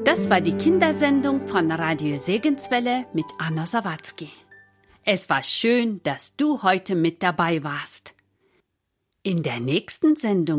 Das war die Kindersendung von Radio Segenswelle mit Anna Sawatzki. Es war schön, dass du heute mit dabei warst. In der nächsten Sendung